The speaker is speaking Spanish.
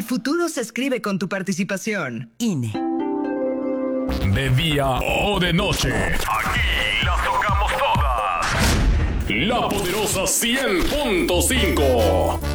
futuro se escribe con tu participación. INE. De día o de noche, aquí las tocamos todas. La Poderosa 100.5.